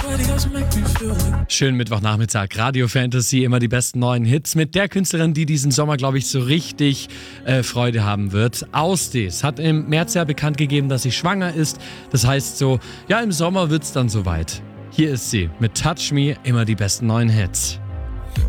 Schönen Mittwochnachmittag, Radio Fantasy, immer die besten neuen Hits mit der Künstlerin, die diesen Sommer, glaube ich, so richtig Freude haben wird. Ausdes hat im März ja bekannt gegeben, dass sie schwanger ist. Das heißt so, ja, im Sommer wird's dann soweit. Hier ist sie mit Touch Me, immer die besten neuen Hits.